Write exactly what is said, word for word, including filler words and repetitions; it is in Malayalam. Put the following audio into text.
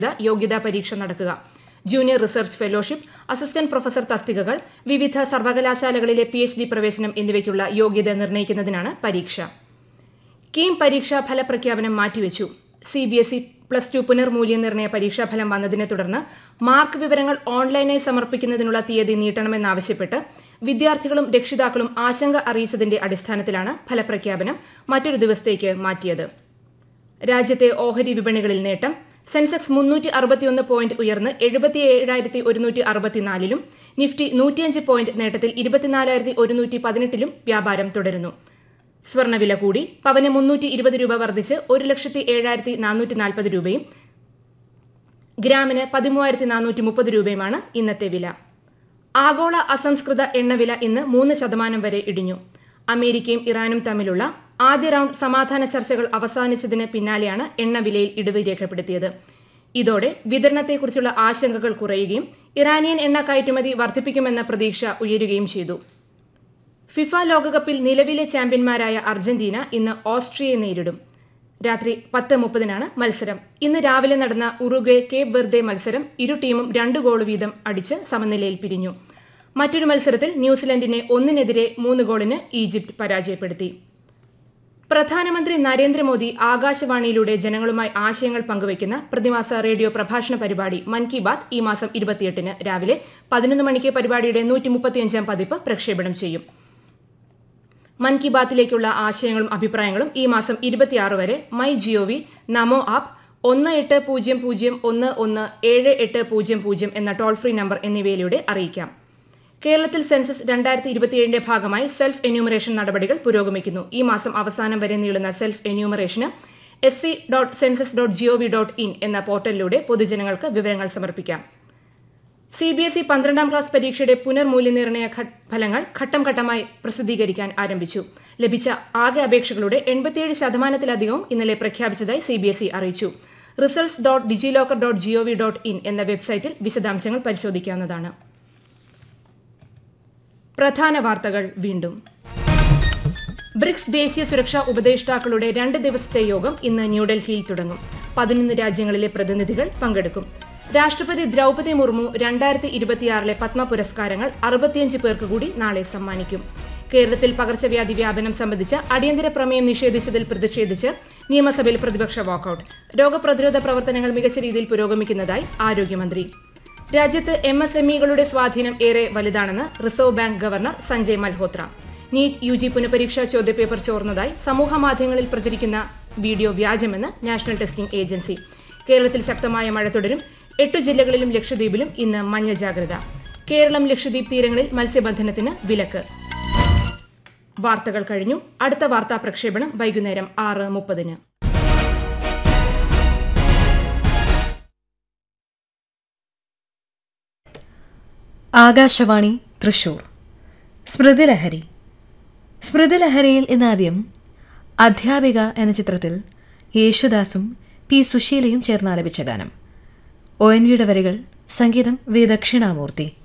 യോഗ്യതാ പരീക്ഷ നടക്കുക. Junior research fellowship, assistant professor തസ്തികകൾ, വിവിധ സർവകലാശാലകളിലെ പി എച്ച് ഡി പ്രവേശനം എന്നിവയ്ക്കുള്ള യോഗ്യത നിർണ്ണയിക്കുന്നതിനാണ് പരീക്ഷ. കീം പരീക്ഷാ ഫലപ്രഖ്യാപനം മാറ്റിവെച്ചു. C B S E plus two പുനർമൂല്യനിർണ്ണയ പരീക്ഷാഫലം വന്നതിനെ തുടർന്ന് മാർക്ക് വിവരങ്ങൾ ഓൺലൈനായി സമർപ്പിക്കുന്നതിനുള്ള തീയതി നീട്ടണമെന്നാവശ്യപ്പെട്ട് വിദ്യാർത്ഥികളും രക്ഷിതാക്കളും ആശങ്ക അറിയിച്ചതിന്റെ അടിസ്ഥാനത്തിലാണ് ഫലപ്രഖ്യാപനം മറ്റൊരു ദിവസത്തേക്ക് മാറ്റിയത്. രാജ്യത്തെ ഓഹരി വിപണികളിൽ നേട്ടം. സെൻസെക്സ് മുന്നൂറ്റി അറുപത്തിയൊന്ന് പോയിന്റ് ഉയർന്ന് എഴുപത്തിയേഴായിരത്തി ഒരുന്നൂറ്റി അറുപത്തിനാലിലും നിഫ്റ്റി നൂറ്റിയഞ്ച് പോയിന്റ് നേട്ടത്തിൽ ഇരുപത്തിനാലായിരത്തി ഒരുന്നൂറ്റി പതിനെട്ടിലും വ്യാപാരം തുടരുന്നു. സ്വർണ്ണവില കൂടി. പവന് മുന്നൂറ്റി ഇരുപത് രൂപ വർദ്ധിച്ച് ഒരു ലക്ഷത്തി ഏഴായിരത്തി നാനൂറ്റി നാൽപ്പത് രൂപയും ഗ്രാമിന് പതിമൂവായിരത്തി നാനൂറ്റി മുപ്പത് രൂപയുമാണ് ഇന്നത്തെ വില. ആഗോള അസംസ്കൃത എണ്ണവില ഇന്ന് മൂന്ന് ശതമാനം വരെ ഇടിഞ്ഞു. അമേരിക്കയും ഇറാനും തമ്മിലുള്ള ആദ്യ റൌണ്ട് സമാധാന ചർച്ചകൾ അവസാനിച്ചതിന് പിന്നാലെയാണ് എണ്ണവിലയിൽ ഇടിവ് രേഖപ്പെടുത്തിയത്. ഇതോടെ വിതരണത്തെക്കുറിച്ചുള്ള ആശങ്കകൾ കുറയുകയും ഇറാനിയൻ എണ്ണ കയറ്റുമതി വർദ്ധിപ്പിക്കുമെന്ന പ്രതീക്ഷ ഉയരുകയും ചെയ്തു. ഫിഫ ലോകകപ്പിൽ നിലവിലെ ചാമ്പ്യന്മാരായ അർജന്റീന ഇന്ന് ഓസ്ട്രിയയെ നേരിടും. രാത്രി പത്ത് മുപ്പതിനാണ് മത്സരം. ഇന്ന് രാവിലെ നടന്ന ഉറുഗ്വേ കേപ്പ് വെർദെ മത്സരം ഇരു ടീമും രണ്ട് ഗോൾ വീതം അടിച്ച് സമനിലയിൽ പിരിഞ്ഞു. മറ്റൊരു മത്സരത്തിൽ ന്യൂസിലൻഡിനെ ഒന്നിനെതിരെ മൂന്ന് ഗോളിന് ഈജിപ്ത് പരാജയപ്പെടുത്തി. പ്രധാനമന്ത്രി നരേന്ദ്രമോദി ആകാശവാണിയിലൂടെ ജനങ്ങളുമായി ആശയങ്ങൾ പങ്കുവയ്ക്കുന്ന പ്രതിമാസ റേഡിയോ പ്രഭാഷണ പരിപാടി മൻ കി ബാത് ഈ മാസം ഇരുപത്തിയെട്ടിന് രാവിലെ പതിനൊന്ന് മണിക്ക് പരിപാടിയുടെ നൂറ്റി മുപ്പത്തിയഞ്ചാം പതിപ്പ് പ്രക്ഷേപണം ചെയ്യും. മൻ കി ബാത്തിലേക്കുള്ള ആശയങ്ങളും അഭിപ്രായങ്ങളും ഈ മാസം ഇരുപത്തിയാറ് വരെ മൈ ജിഒവി, നമോ ആപ്പ്, ഒന്ന് എട്ട് പൂജ്യം പൂജ്യം ഒന്ന് ഒന്ന് ഏഴ് എട്ട് പൂജ്യം പൂജ്യം എന്ന ടോൾ ഫ്രീ നമ്പർ എന്നിവയിലൂടെ അറിയിക്കാം. കേരളത്തിൽ സെൻസസ് രണ്ടായിരത്തി ഇരുപത്തിയേഴിന്റെ ഭാഗമായി സെൽഫ് എന്യൂമറേഷൻ നടപടികൾ പുരോഗമിക്കുന്നു. ഈ മാസം അവസാനം വരെ നീളുന്ന self എന്യൂമറേഷന് S C dot census dot G O V dot in എന്ന പോർട്ടലിലൂടെ പൊതുജനങ്ങൾക്ക് വിവരങ്ങൾ സമർപ്പിക്കാം. സി ബി എസ് ഇ പന്ത്രണ്ടാം ക്ലാസ് പരീക്ഷയുടെ പുനർമൂല്യനിർണ്ണയ ഫലങ്ങൾ ഘട്ടം ഘട്ടമായി പ്രസിദ്ധീകരിക്കാൻ ആരംഭിച്ചു. ലഭിച്ച ആകെ അപേക്ഷകളുടെ എൺപത്തിയേഴ് ശതമാനത്തിലധികവും ഇന്നലെ പ്രഖ്യാപിച്ചതായി സി ബി എസ് ഇ അറിയിച്ചു. Results dot DigiLocker dot G O V dot in എന്ന വെബ്സൈറ്റിൽ വിശദാംശങ്ങൾ പരിശോധിക്കാവുന്നതാണ്. പ്രധാന വാർത്തകൾ വീണ്ടും. ബ്രിക്സ് ദേശീയ സുരക്ഷാ ഉപദേഷ്ടാക്കളുടെ രണ്ട് ദിവസത്തെ യോഗം ഇന്ന് ന്യൂഡൽഹിയിൽ തുടങ്ങും. പതിനൊന്ന് രാജ്യങ്ങളിലെ പ്രതിനിധികൾ പങ്കെടുക്കും. രാഷ്ട്രപതി ദ്രൌപദി മുർമു രണ്ടായിരത്തി ഇരുപത്തിയാറിലെ പത്മ പുരസ്കാരങ്ങൾ അറുപത്തിയഞ്ച് പേർക്ക് കൂടി നാളെ സമ്മാനിക്കും. കേരളത്തിൽ പകർച്ചവ്യാധി വ്യാപനം സംബന്ധിച്ച് അടിയന്തര പ്രമേയം നിഷേധിച്ചതിൽ പ്രതിഷേധിച്ച് നിയമസഭയിൽ പ്രതിപക്ഷ വാക്കൌട്ട്. രോഗപ്രതിരോധ പ്രവർത്തനങ്ങൾ മികച്ച രീതിയിൽ പുരോഗമിക്കുന്നതായി ആരോഗ്യമന്ത്രി. രാജ്യത്ത് എം എസ് എം ഇകളുടെ സ്വാധീനം ഏറെ വലുതാണെന്ന് reserve bank governor Sanjay Malhotra. NEET U G പുനഃപരീക്ഷാ ചോദ്യപേപ്പർ ചോർന്നതായി സമൂഹമാധ്യമങ്ങളിൽ പ്രചരിക്കുന്ന വീഡിയോ വ്യാജമെന്ന് നാഷണൽ ടെസ്റ്റിംഗ് ഏജൻസി. കേരളത്തിൽ ശക്തമായ മഴ തുടരും. എട്ടു ജില്ലകളിലും ലക്ഷദ്വീപിലും ഇന്ന് മഞ്ഞ ജാഗ്രത. കേരളം ലക്ഷദ്വീപ് തീരങ്ങളിൽ മത്സ്യബന്ധനത്തിന് വിലക്ക്. വാർത്തകൾ കഴിഞ്ഞു. അടുത്ത വാർത്താ പ്രക്ഷേപണം വൈകുന്നേരം ആറ് മുപ്പതിന്. ആകാശവാണി തൃശൂർ. സ്മൃതിലഹരി. സ്മൃതിലഹരിയിൽ ഇന്നാദ്യം അധ്യാപിക എന്ന ചിത്രത്തിൽ യേശുദാസും പി സുശീലയും ചേർന്നാലപിച്ച ഗാനം. ഒ എൻ വിയുടെ വരികൾ, സംഗീതം വി ദക്ഷിണാമൂർത്തി.